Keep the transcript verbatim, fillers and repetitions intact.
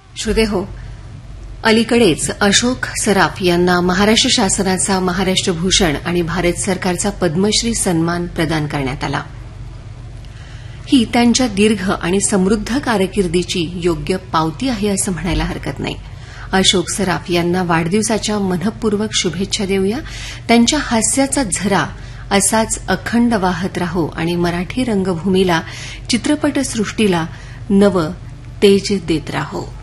श्रोतेहो, अलीकडेच अशोक सराफ यांना महाराष्ट्र शासनाचा महाराष्ट्र भूषण आणि भारत सरकारचा पद्मश्री सन्मान प्रदान करण्यात आला. ही त्यांच्या दीर्घ आणि समृद्ध कारकिर्दीची योग्य पावती आहे असं म्हणायला हरकत नाही. अशोक सराफ यांना वाढदिवसाच्या मनःपूर्वक शुभेच्छा देऊया. त्यांच्या हास्याचा झरा असाच अखंड वाहत राहो आणि मराठी रंगभूमीला, चित्रपटसृष्टीला नवं तेज देत राहो.